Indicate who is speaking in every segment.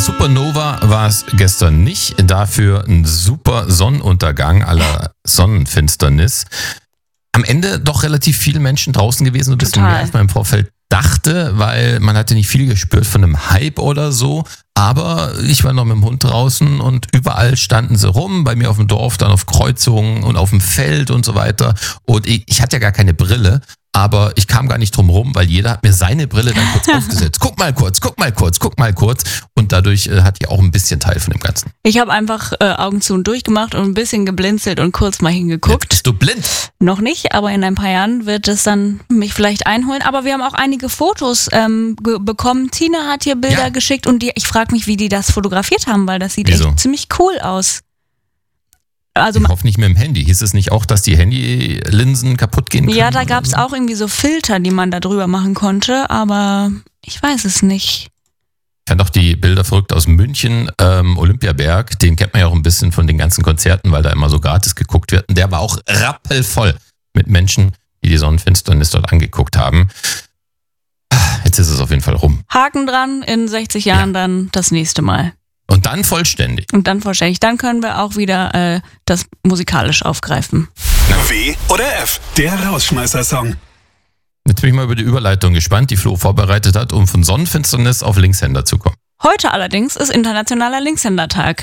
Speaker 1: Supernova war es gestern nicht, dafür ein super Sonnenuntergang aller Sonnenfinsternis. Am Ende doch relativ viele Menschen draußen gewesen, so ein bisschen mehr als man im Vorfeld dachte, weil man hatte nicht viel gespürt von einem Hype oder so. Aber ich war noch mit dem Hund draußen und überall standen sie rum, bei mir auf dem Dorf, dann auf Kreuzungen und auf dem Feld und so weiter. Und ich hatte ja gar keine Brille, aber ich kam gar nicht drum rum, weil jeder hat mir seine Brille dann kurz aufgesetzt. Guck mal kurz. Und dadurch hatte ich auch ein bisschen Teil von dem Ganzen.
Speaker 2: Ich habe einfach Augen zu und durchgemacht und ein bisschen geblinzelt und kurz mal hingeguckt.
Speaker 1: Jetzt bist du blind?
Speaker 2: Noch nicht, aber in ein paar Jahren wird es dann mich vielleicht einholen. Aber wir haben auch einige Fotos bekommen. Tina hat hier Bilder geschickt und ich frage mich, wie die das fotografiert haben, weil das sieht echt ziemlich cool aus. Also,
Speaker 1: ich hoffe nicht mit dem Handy. Hieß es nicht auch, dass die Handylinsen kaputt gehen können?
Speaker 2: Ja, da gab es auch irgendwie so Filter, die man da drüber machen konnte, aber ich weiß es nicht.
Speaker 1: Ich fand auch die Bilder verrückt aus München, Olympiaberg. Den kennt man ja auch ein bisschen von den ganzen Konzerten, weil da immer so gratis geguckt wird. Und der war auch rappelvoll mit Menschen, die Sonnenfinsternis dort angeguckt haben. Jetzt ist es auf jeden Fall rum.
Speaker 2: Haken dran, in 60 Jahren dann das nächste Mal.
Speaker 1: Und dann vollständig.
Speaker 2: Dann können wir auch wieder das musikalisch aufgreifen.
Speaker 3: W oder F, der Rausschmeißer-Song.
Speaker 1: Jetzt bin ich mal über die Überleitung gespannt, die Flo vorbereitet hat, um von Sonnenfinsternis auf Linkshänder zu kommen.
Speaker 2: Heute allerdings ist Internationaler Linkshändertag.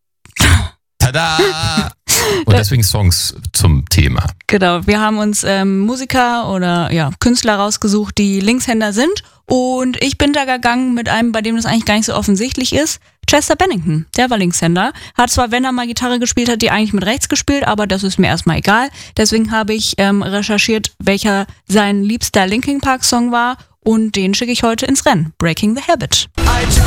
Speaker 1: Tada! Und deswegen Songs zum Thema.
Speaker 2: Genau, wir haben uns Musiker oder Künstler rausgesucht, die Linkshänder sind. Und ich bin da gegangen mit einem, bei dem das eigentlich gar nicht so offensichtlich ist. Chester Bennington, der war Linkshänder. Hat zwar, wenn er mal Gitarre gespielt hat, die eigentlich mit rechts gespielt, aber das ist mir erstmal egal. Deswegen habe ich recherchiert, welcher sein liebster Linkin Park Song war. Und den schicke ich heute ins Rennen. Breaking the Habit.